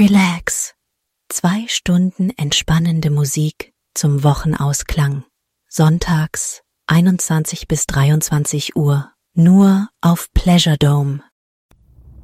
Relax. 2 Stunden entspannende Musik zum Wochenausklang. Sonntags 21 bis 23 Uhr. Nur auf Pleasure Dome.